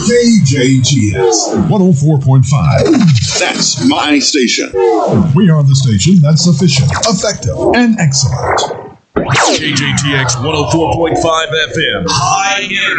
KJGS 104.5. That's my station. We are the station that's efficient, effective, and excellent. KJTX 104.5 FM. High energy.